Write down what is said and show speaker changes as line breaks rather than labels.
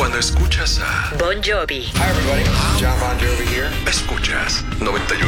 Cuando escuchas a
Bon Jovi.
Hi everybody, John Bon Jovi here.
Escuchas 91.7